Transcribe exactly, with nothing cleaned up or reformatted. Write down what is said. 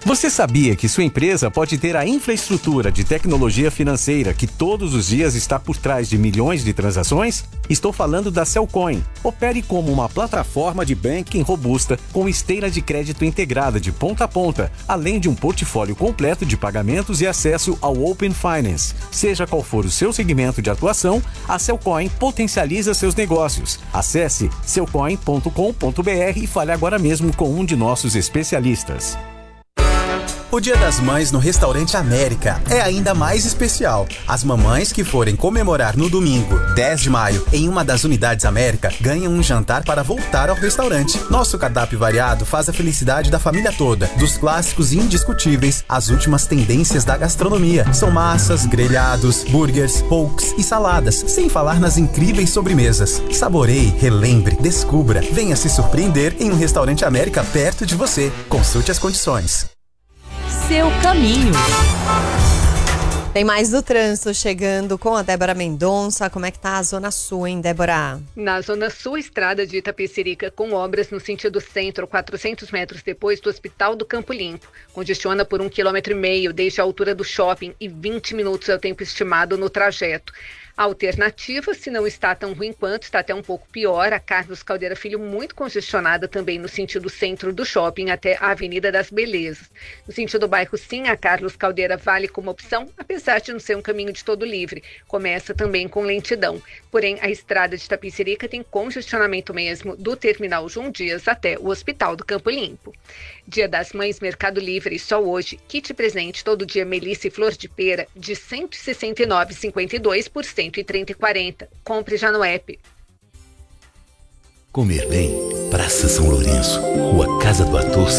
Você sabia que sua empresa pode ter a infraestrutura de tecnologia financeira que todos os dias está por trás de milhões de transações? Estou falando da Cellcoin. Opere como uma plataforma de banking robusta com esteira de crédito integrada de ponta a ponta, além de um portfólio completo de pagamentos e acesso ao Open Finance. Seja qual for o seu segmento de atuação, a Cellcoin potencializa seus negócios. Acesse cellcoin ponto com ponto b r e fale agora mesmo com um de nossos especialistas. O Dia das Mães no Restaurante América é ainda mais especial. As mamães que forem comemorar no domingo, dez de maio, em uma das unidades América, ganham um jantar para voltar ao restaurante. Nosso cardápio variado faz a felicidade da família toda, dos clássicos indiscutíveis às últimas tendências da gastronomia. São massas, grelhados, burgers, pokes e saladas, sem falar nas incríveis sobremesas. Saboreie, relembre, descubra. Venha se surpreender em um Restaurante América perto de você. Consulte as condições. Seu caminho. Tem mais do trânsito chegando com a Débora Mendonça. Como é que tá a Zona Sul, hein, Débora? Na Zona Sul, estrada de Itapecerica com obras no sentido centro, quatrocentos metros depois do Hospital do Campo Limpo. Congestiona por um quilômetro e meio desde a altura do shopping e vinte minutos é o tempo estimado no trajeto. A alternativa, se não está tão ruim quanto, está até um pouco pior, a Carlos Caldeira Filho muito congestionada também no sentido centro do shopping até a Avenida das Belezas. No sentido bairro, sim, a Carlos Caldeira vale como opção, apesar de não ser um caminho de todo livre. Começa também com lentidão. Porém, a estrada de Itapecerica tem congestionamento mesmo do terminal João Dias até o Hospital do Campo Limpo. Dia das Mães, Mercado Livre, só hoje, kit presente todo dia Melissa e Flor de Pera de cento e sessenta e nove reais e cinquenta e dois centavos por cento e trinta reais e quarenta centavos. Compre já no app. Comer bem, Praça São Lourenço, Rua Casa do Ator